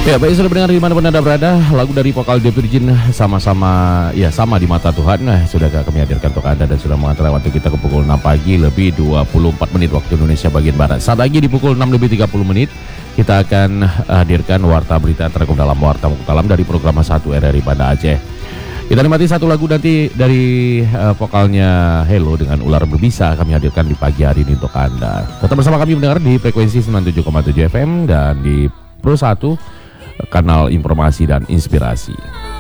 Ya, baik, sudah mendengar dimanapun Anda berada, lagu dari vokal The Virgin sama di mata Tuhan. Nah, sudah kami hadirkan untuk Anda dan sudah mengantar waktu kita ke pukul 6 pagi lebih 24 menit waktu Indonesia bagian Barat. Saat lagi di pukul 6 lebih 30 menit kita akan hadirkan warta berita terangkum dalam Warta Mukalam dari program 1 RRI Banda Aceh. Kita nikmati satu lagu nanti dari vokalnya Hello dengan Ular Berbisa kami hadirkan di pagi hari ini untuk Anda. Tetap bersama kami mendengar di frekuensi 97,7 FM dan di Pro 1 kanal informasi dan inspirasi.